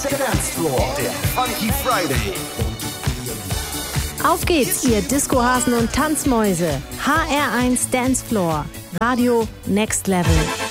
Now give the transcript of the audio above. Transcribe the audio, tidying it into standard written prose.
Dancefloor, der Funky Friday. Auf geht's, ihr Discohasen und Tanzmäuse. HR1 Dancefloor. Radio Next Level.